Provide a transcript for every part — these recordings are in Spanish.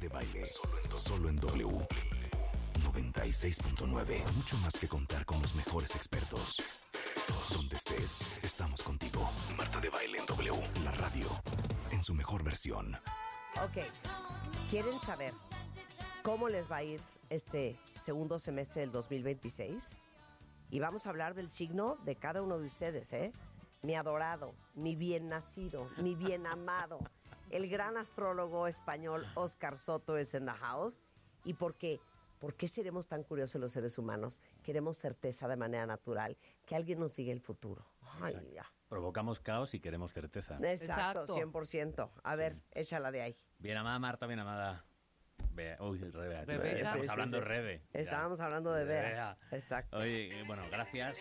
de Baile. Solo en W. 96.9. Mucho más que contar con los mejores expertos. Donde estés, estamos contigo. Marta de Baile en W. La radio en su mejor versión. Ok. ¿Quieren saber cómo les va a ir este segundo semestre del 2026? Y vamos a hablar del signo de cada uno de ustedes, ¿eh? Mi adorado, mi bien nacido, mi bien amado. El gran astrólogo español Óscar Soto es en the house. ¿Y por qué? ¿Por qué seremos tan curiosos los seres humanos? Queremos certeza de manera natural, que alguien nos diga el futuro. Ay, ya. Provocamos caos y queremos certeza. Exacto, 100%. A ver, échala de ahí. Bien amada Marta, bien amada Rebe. Rebeca. Estamos hablando de Rebe. Estábamos hablando de Bea. Exacto. Oye, bueno, gracias.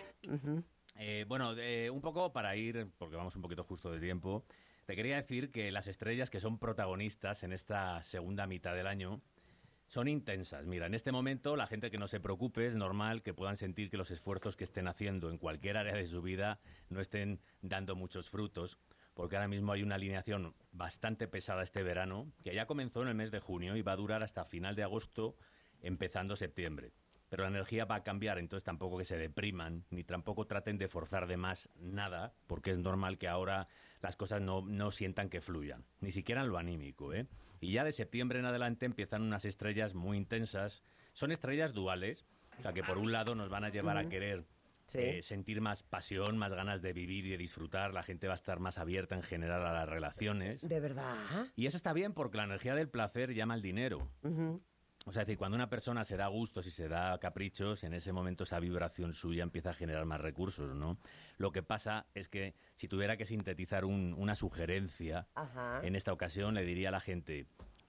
Un poco para ir, porque vamos un poquito justo de tiempo, te quería decir que las estrellas que son protagonistas en esta segunda mitad del año son intensas. Mira, en este momento la gente que no se preocupe, es normal que puedan sentir que los esfuerzos que estén haciendo en cualquier área de su vida no estén dando muchos frutos, porque ahora mismo hay una alineación bastante pesada este verano, que ya comenzó en el mes de junio y va a durar hasta final de agosto, empezando septiembre. Pero la energía va a cambiar, entonces tampoco que se depriman, ni tampoco traten de forzar de más nada, porque es normal que ahora las cosas no sientan que fluyan, ni siquiera en lo anímico, ¿eh? Y ya de septiembre en adelante empiezan unas estrellas muy intensas. Son estrellas duales, o sea que por un lado nos van a llevar a querer sentir más pasión, más ganas de vivir y de disfrutar. La gente va a estar más abierta en general a las relaciones. ¿De verdad? Y eso está bien porque la energía del placer llama al dinero. O sea, es decir, cuando una persona se da gustos y se da caprichos, en ese momento esa vibración suya empieza a generar más recursos, ¿no? Lo que pasa es que si tuviera que sintetizar una sugerencia, en esta ocasión le diría a la gente,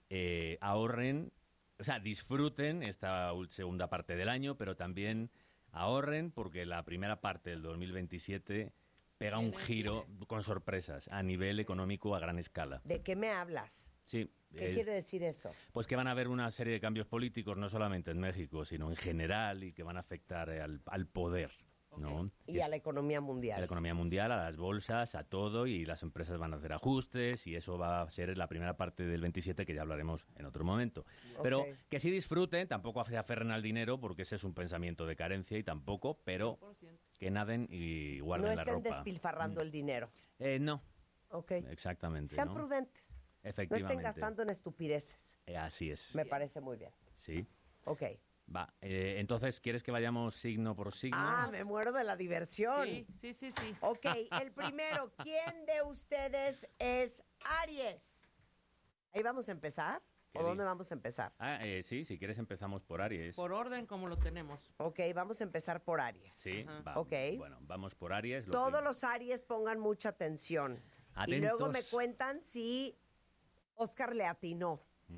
ahorren, o sea, disfruten esta segunda parte del año, pero también ahorren porque la primera parte del 2027 pega un giro con sorpresas a nivel económico a gran escala. ¿De qué me hablas? Sí. ¿Qué quiere decir eso? Pues que van a haber una serie de cambios políticos, no solamente en México, sino en general, y que van a afectar al poder, ¿no? Y a la economía mundial. A la economía mundial, a las bolsas, a todo, y las empresas van a hacer ajustes, y eso va a ser la primera parte del 27, que ya hablaremos en otro momento. Pero que sí disfruten, tampoco se aferren al dinero, porque ese es un pensamiento de carencia, y tampoco, pero 100%. Que naden y guarden la ropa. No estén despilfarrando el dinero. No. Ok. Exactamente. Sean prudentes. Efectivamente. No estén gastando en estupideces. Así es. Me parece muy bien. Sí. Ok. Va, entonces, ¿quieres que vayamos signo por signo? Ah, me muero de la diversión. Sí. Ok, el primero, ¿quién de ustedes es Aries? ¿Ahí vamos a empezar? ¿O dónde vamos a empezar? Sí, si quieres empezamos por Aries. Por orden como lo tenemos. Ok, vamos a empezar por Aries. Sí, va. Ok. Bueno, vamos por Aries. Todos los Aries pongan mucha atención. Atentos. Y luego me cuentan si Óscar le atinó.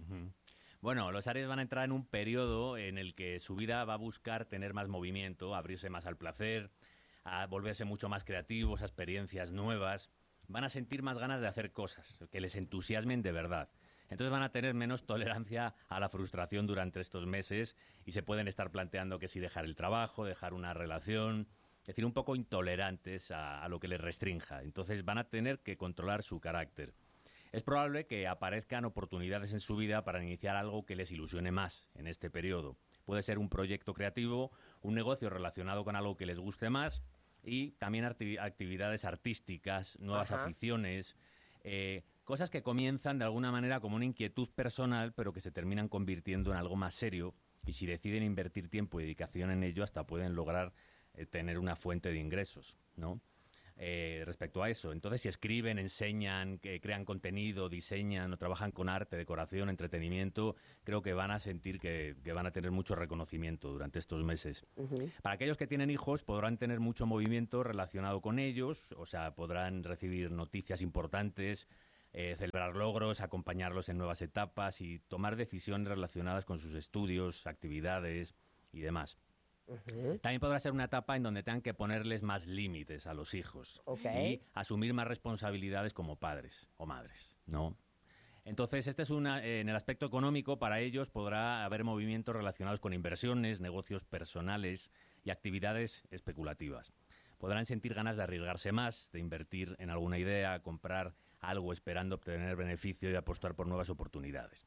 Bueno, los Aries van a entrar en un periodo en el que su vida va a buscar tener más movimiento, abrirse más al placer, a volverse mucho más creativos, a experiencias nuevas. Van a sentir más ganas de hacer cosas que les entusiasmen de verdad. Entonces van a tener menos tolerancia a la frustración durante estos meses y se pueden estar planteando que si dejar el trabajo, dejar una relación, es decir, un poco intolerantes a lo que les restrinja. Entonces van a tener que controlar su carácter. Es probable que aparezcan oportunidades en su vida para iniciar algo que les ilusione más en este periodo. Puede ser un proyecto creativo, un negocio relacionado con algo que les guste más y también actividades artísticas, nuevas aficiones, cosas que comienzan de alguna manera como una inquietud personal, pero que se terminan convirtiendo en algo más serio y si deciden invertir tiempo y dedicación en ello, hasta pueden lograr tener una fuente de ingresos, ¿no? Respecto a eso. Entonces, si escriben, enseñan, crean contenido, diseñan o trabajan con arte, decoración, entretenimiento, creo que van a sentir que van a tener mucho reconocimiento durante estos meses. Para aquellos que tienen hijos, podrán tener mucho movimiento relacionado con ellos, o sea, podrán recibir noticias importantes, celebrar logros, acompañarlos en nuevas etapas y tomar decisiones relacionadas con sus estudios, actividades y demás. También podrá ser una etapa en donde tengan que ponerles más límites a los hijos y asumir más responsabilidades como padres o madres, ¿no? Entonces, este es en el aspecto económico, para ellos podrá haber movimientos relacionados con inversiones, negocios personales y actividades especulativas. Podrán sentir ganas de arriesgarse más, de invertir en alguna idea, comprar algo esperando obtener beneficio y apostar por nuevas oportunidades.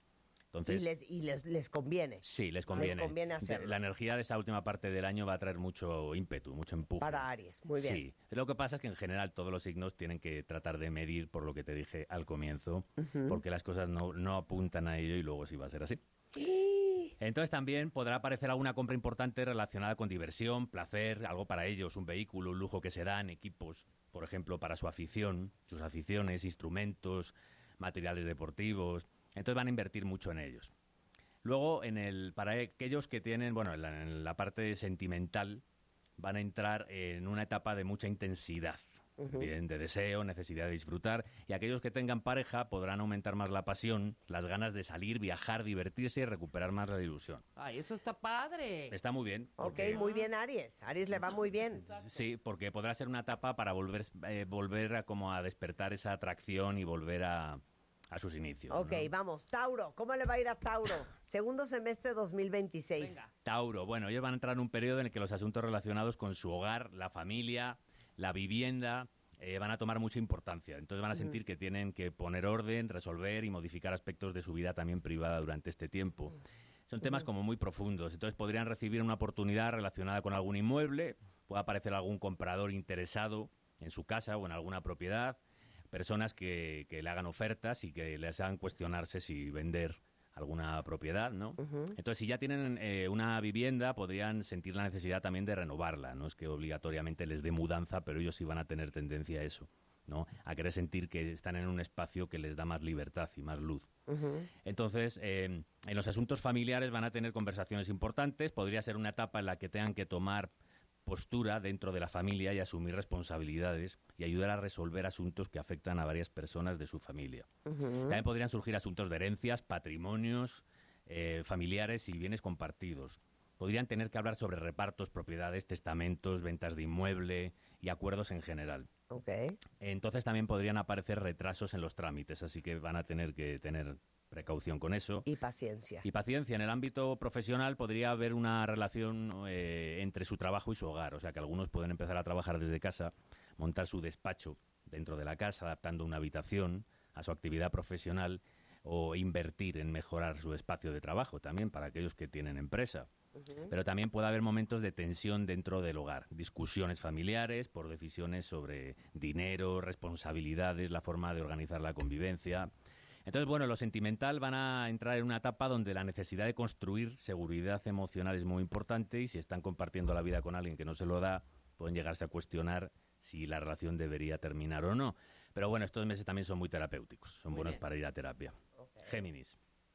Entonces, les conviene. Sí, les conviene. Les conviene hacerlo. La energía de esa última parte del año va a traer mucho ímpetu, mucho empuje. Para Aries, muy bien. Sí. Lo que pasa es que en general todos los signos tienen que tratar de medir, por lo que te dije al comienzo, porque las cosas no apuntan a ello y luego sí va a ser así. Entonces también podrá aparecer alguna compra importante relacionada con diversión, placer, algo para ellos, un vehículo, un lujo que se dan, equipos, por ejemplo, para su afición, sus aficiones, instrumentos, materiales deportivos. Entonces van a invertir mucho en ellos. Luego, para aquellos que tienen, bueno, en la parte sentimental, van a entrar en una etapa de mucha intensidad, bien, de deseo, necesidad de disfrutar, y aquellos que tengan pareja podrán aumentar más la pasión, las ganas de salir, viajar, divertirse y recuperar más la ilusión. ¡Ay, eso está padre! Está muy bien. Ok, muy bien, Aries. Aries le va muy bien. Sí, porque podrá ser una etapa para volver a despertar esa atracción y volver a sus inicios. Ok, ¿no? vamos. Tauro, ¿cómo le va a ir a Tauro? Segundo semestre 2026. Venga. Tauro, bueno, ellos van a entrar en un periodo en el que los asuntos relacionados con su hogar, la familia, la vivienda, van a tomar mucha importancia. Entonces van a sentir que tienen que poner orden, resolver y modificar aspectos de su vida también privada durante este tiempo. Son temas como muy profundos. Entonces podrían recibir una oportunidad relacionada con algún inmueble, puede aparecer algún comprador interesado en su casa o en alguna propiedad, personas que le hagan ofertas y que les hagan cuestionarse si vender alguna propiedad, ¿no? Entonces, si ya tienen una vivienda, podrían sentir la necesidad también de renovarla. No es que obligatoriamente les dé mudanza, pero ellos sí van a tener tendencia a eso, ¿no? A querer sentir que están en un espacio que les da más libertad y más luz. Entonces, en los asuntos familiares van a tener conversaciones importantes. Podría ser una etapa en la que tengan que tomar postura dentro de la familia y asumir responsabilidades y ayudar a resolver asuntos que afectan a varias personas de su familia. También podrían surgir asuntos de herencias, patrimonios familiares y bienes compartidos. Podrían tener que hablar sobre repartos, propiedades, testamentos, ventas de inmueble y acuerdos en general. Okay. Entonces también podrían aparecer retrasos en los trámites, así que van a tener que tener precaución con eso. Y paciencia. Y paciencia. En el ámbito profesional podría haber una relación entre su trabajo y su hogar. O sea, que algunos pueden empezar a trabajar desde casa, montar su despacho dentro de la casa, adaptando una habitación a su actividad profesional o invertir en mejorar su espacio de trabajo también para aquellos que tienen empresa. Pero también puede haber momentos de tensión dentro del hogar, discusiones familiares por decisiones sobre dinero, responsabilidades, la forma de organizar la convivencia. Entonces, bueno, lo sentimental van a entrar en una etapa donde la necesidad de construir seguridad emocional es muy importante y si están compartiendo la vida con alguien que no se lo da, pueden llegarse a cuestionar si la relación debería terminar o no. Pero bueno, estos meses también son muy terapéuticos, son buenos para ir a terapia. Okay. Géminis.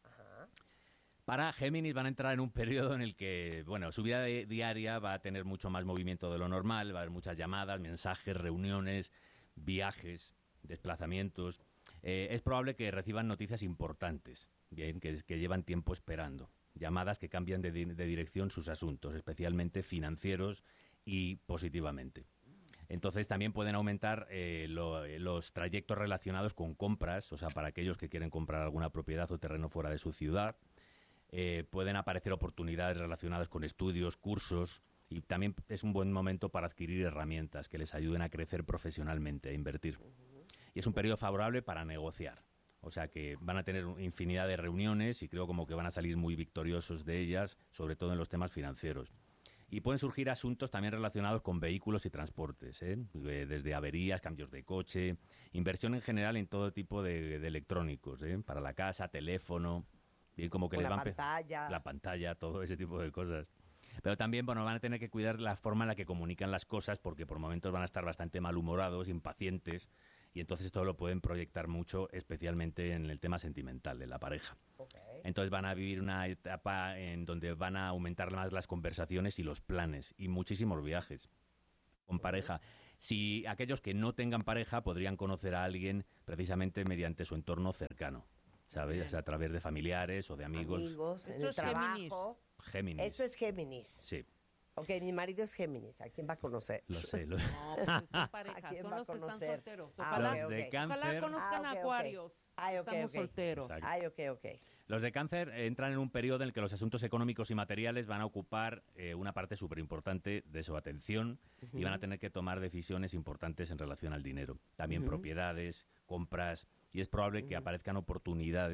Para Géminis van a entrar en un periodo en el que, bueno, su vida diaria va a tener mucho más movimiento de lo normal, va a haber muchas llamadas, mensajes, reuniones, viajes, desplazamientos. Es probable que reciban noticias importantes, bien, que llevan tiempo esperando. Llamadas que cambian de dirección sus asuntos, especialmente financieros y positivamente. Entonces también pueden aumentar los trayectos relacionados con compras, o sea, para aquellos que quieren comprar alguna propiedad o terreno fuera de su ciudad. Pueden aparecer oportunidades relacionadas con estudios, cursos, y también es un buen momento para adquirir herramientas que les ayuden a crecer profesionalmente, a invertir. Y es un periodo favorable para negociar. O sea que van a tener infinidad de reuniones y creo como que van a salir muy victoriosos de ellas, sobre todo en los temas financieros. Y pueden surgir asuntos también relacionados con vehículos y transportes, desde averías, cambios de coche, inversión en general en todo tipo de electrónicos, para la casa, teléfono, bien como que les van la pantalla, todo ese tipo de cosas. Pero también, bueno, van a tener que cuidar la forma en la que comunican las cosas porque por momentos van a estar bastante malhumorados, impacientes, y entonces esto lo pueden proyectar mucho, especialmente en el tema sentimental de la pareja. Okay. Entonces van a vivir una etapa en donde van a aumentar más las conversaciones y los planes, y muchísimos viajes con pareja. Si aquellos que no tengan pareja podrían conocer a alguien precisamente mediante su entorno cercano, ¿sabes? O sea, a través de familiares o de amigos. Amigos, en el trabajo. Géminis. Esto es Géminis. Sí. Ok, mi marido es Géminis. ¿A quién va a conocer? Lo sé. No, pues esta pareja. Son los que están solteros. Ojalá, los de Cáncer. Ojalá conozcan a Acuarios. Estamos solteros. Ok. Los de Cáncer entran en un periodo en el que los asuntos económicos y materiales van a ocupar una parte súper importante de su atención y van a tener que tomar decisiones importantes en relación al dinero. También propiedades, compras, y es probable que aparezcan oportunidades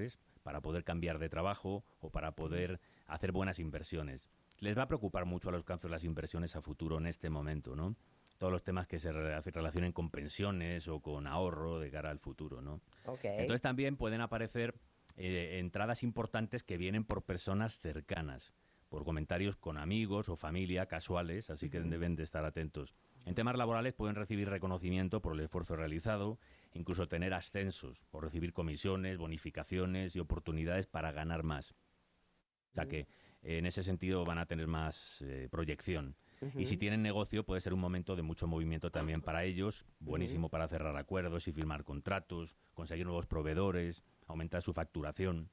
para poder cambiar de trabajo o para poder hacer buenas inversiones. Les va a preocupar mucho a los cánceres las inversiones a futuro en este momento, ¿no? Todos los temas que se relacionen con pensiones o con ahorro de cara al futuro, ¿no? Okay. Entonces también pueden aparecer entradas importantes que vienen por personas cercanas, por comentarios con amigos o familia casuales, así que deben de estar atentos. En temas laborales pueden recibir reconocimiento por el esfuerzo realizado, incluso tener ascensos o recibir comisiones, bonificaciones y oportunidades para ganar más. O sea que en ese sentido van a tener más proyección. Y si tienen negocio puede ser un momento de mucho movimiento también para ellos, buenísimo para cerrar acuerdos y firmar contratos, conseguir nuevos proveedores, aumentar su facturación.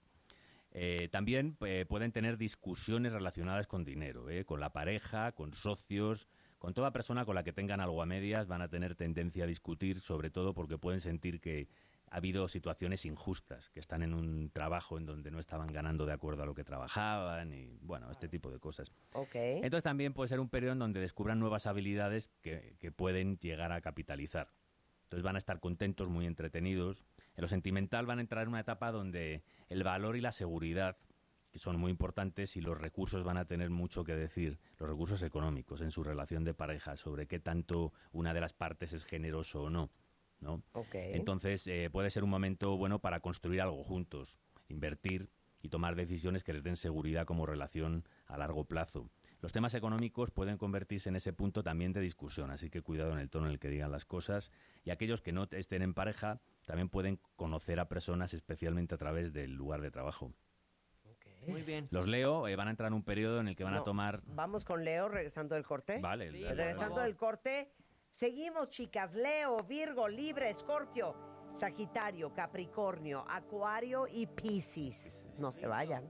También pueden tener discusiones relacionadas con dinero, con la pareja, con socios, con toda persona con la que tengan algo a medias van a tener tendencia a discutir, sobre todo porque pueden sentir que ha habido situaciones injustas, que están en un trabajo en donde no estaban ganando de acuerdo a lo que trabajaban y, bueno, este tipo de cosas. Okay. Entonces también puede ser un periodo en donde descubran nuevas habilidades que pueden llegar a capitalizar. Entonces van a estar contentos, muy entretenidos. En lo sentimental van a entrar en una etapa donde el valor y la seguridad, que son muy importantes, y los recursos van a tener mucho que decir, los recursos económicos en su relación de pareja, sobre qué tanto una de las partes es generoso o no, ¿no? Okay. Entonces puede ser un momento bueno para construir algo juntos, invertir y tomar decisiones que les den seguridad como relación a largo plazo. Los temas económicos pueden convertirse en ese punto también de discusión, así que cuidado en el tono en el que digan las cosas. Y aquellos que no estén en pareja también pueden conocer a personas, especialmente a través del lugar de trabajo. Okay. Muy bien. Los Leo van a entrar en un periodo en el que van a tomar... Vamos con Leo, regresando del corte. Vale. Sí, Regresando del corte, seguimos, chicas. Leo, Virgo, Libra, Escorpio, Sagitario, Capricornio, Acuario y Piscis. No se vayan.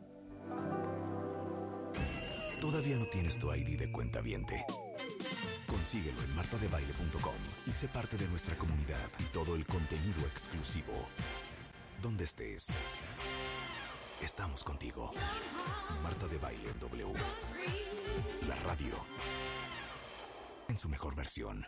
¿Todavía no tienes tu ID de cuentaviente? Consíguelo en martadebaile.com y sé parte de nuestra comunidad y todo el contenido exclusivo. Donde estés, estamos contigo. Marta de Baile en W. La radio en su mejor versión.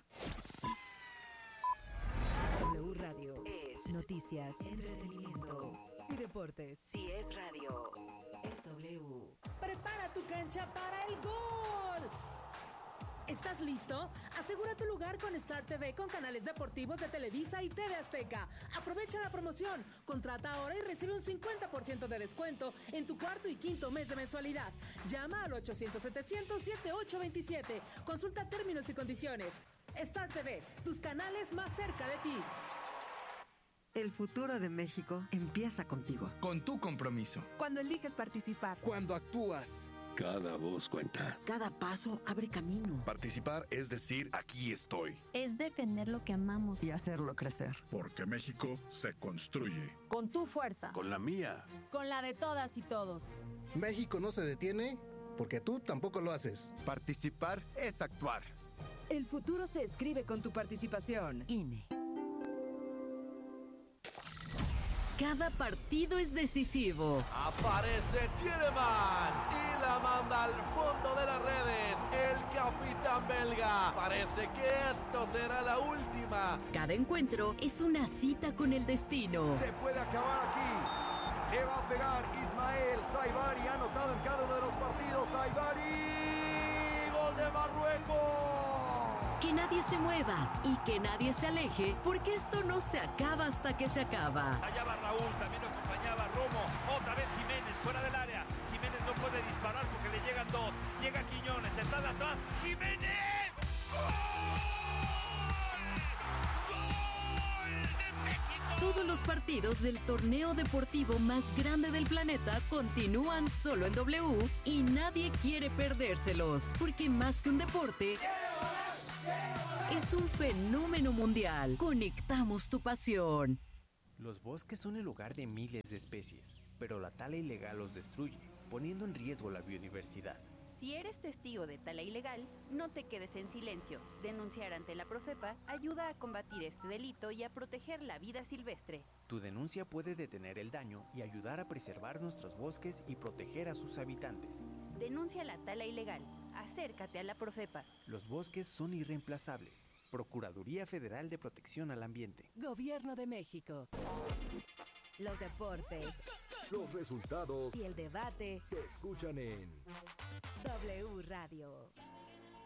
W Radio es noticias, entretenimiento y deportes. Si es radio, Es W. Prepara tu cancha para el gol. ¿Estás listo? Asegura tu lugar con Star TV con canales deportivos de Televisa y TV Azteca. Aprovecha la promoción. Contrata ahora y recibe un 50% de descuento en tu cuarto y quinto mes de mensualidad. Llama al 800-700-7827. Consulta términos y condiciones. Star TV, tus canales más cerca de ti. El futuro de México empieza contigo. Con tu compromiso. Cuando eliges participar. Cuando actúas. Cada voz cuenta. Cada paso abre camino. Participar es decir, aquí estoy. Es defender lo que amamos. Y hacerlo crecer. Porque México se construye. Con tu fuerza. Con la mía. Con la de todas y todos. México no se detiene porque tú tampoco lo haces. Participar es actuar. El futuro se escribe con tu participación. INE. cada partido es decisivo. Aparece Tielemans y la manda al fondo de las redes. El capitán belga. Parece que esto será la última. Cada encuentro es una cita con el destino. Se puede acabar aquí. Le va a pegar Ismael Saibari. Ha anotado en cada uno de los partidos. Saibari. Gol de Marruecos. Que nadie se mueva y que nadie se aleje, porque esto no se acaba hasta que se acaba. Allá va Raúl, también lo acompañaba Romo. Otra vez Jiménez, fuera del área. Jiménez no puede disparar porque le llegan dos. Llega Quiñones, está de atrás. ¡Jiménez! ¡Gol! ¡Gol de México! Todos los partidos del torneo deportivo más grande del planeta continúan solo en W y nadie quiere perdérselos, porque más que un deporte, es un fenómeno mundial. Conectamos tu pasión. Los bosques son el hogar de miles de especies, pero la tala ilegal los destruye, poniendo en riesgo la biodiversidad. Si eres testigo de tala ilegal, no te quedes en silencio. Denunciar ante la Profepa ayuda a combatir este delito y a proteger la vida silvestre. Tu denuncia puede detener el daño y ayudar a preservar nuestros bosques y proteger a sus habitantes. Denuncia la tala ilegal. Acércate a la Profepa. Los bosques son irreemplazables. Procuraduría Federal de Protección al Ambiente. Gobierno de México. Los deportes Los resultados y el debate se escuchan en W Radio.